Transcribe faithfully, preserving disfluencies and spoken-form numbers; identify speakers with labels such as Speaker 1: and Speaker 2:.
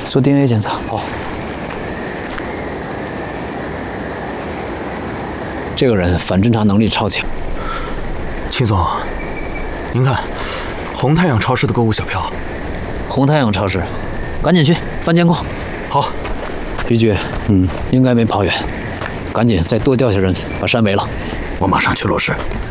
Speaker 1: 做 D N A 检查。
Speaker 2: 好。
Speaker 3: 这个人反侦查能力超强。
Speaker 2: 秦总，您看，红太阳超市的购物小票。
Speaker 3: 红太阳超市，赶紧去翻监控。
Speaker 2: 好。
Speaker 3: 于局，嗯，应该没跑远，赶紧再多调些人把山围了。
Speaker 2: 我马上去落实。